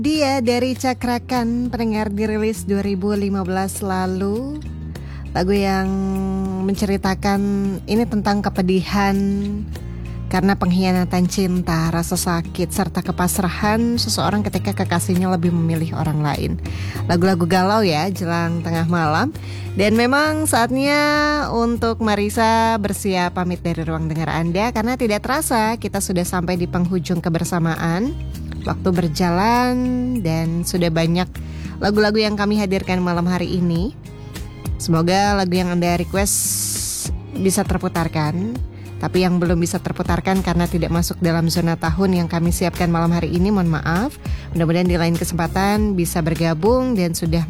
Dia dari Cakrakan, pendengar, dirilis 2015 lalu. Lagu yang menceritakan ini tentang kepedihan karena pengkhianatan cinta, rasa sakit, serta kepasrahan seseorang ketika kekasihnya lebih memilih orang lain. Lagu-lagu galau ya, jelang tengah malam. Dan memang saatnya untuk Marisa bersiap pamit dari ruang dengar Anda, karena tidak terasa kita sudah sampai di penghujung kebersamaan. Waktu berjalan dan sudah banyak lagu-lagu yang kami hadirkan malam hari ini. Semoga lagu yang Anda request bisa terputarkan. Tapi yang belum bisa terputarkan karena tidak masuk dalam zona tahun yang kami siapkan malam hari ini, mohon maaf. Mudah-mudahan di lain kesempatan bisa bergabung dan sudah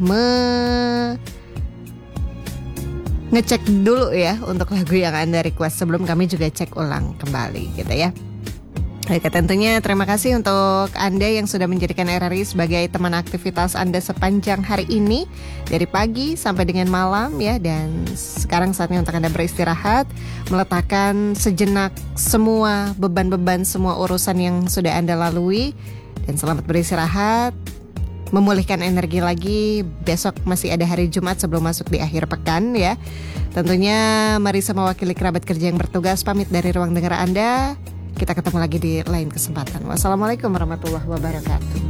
ngecek dulu ya untuk lagu yang Anda request sebelum kami juga cek ulang kembali gitu ya. Oke, tentunya terima kasih untuk Anda yang sudah menjadikan RRI sebagai teman aktivitas Anda sepanjang hari ini, dari pagi sampai dengan malam ya. Dan sekarang saatnya untuk Anda beristirahat, meletakkan sejenak semua beban-beban, semua urusan yang sudah Anda lalui. Dan selamat beristirahat, memulihkan energi lagi. Besok masih ada hari Jumat sebelum masuk di akhir pekan ya. Tentunya Marisa mewakili kerabat kerja yang bertugas pamit dari ruang dengar Anda. Kita ketemu lagi di lain kesempatan. Wassalamualaikum warahmatullahi wabarakatuh.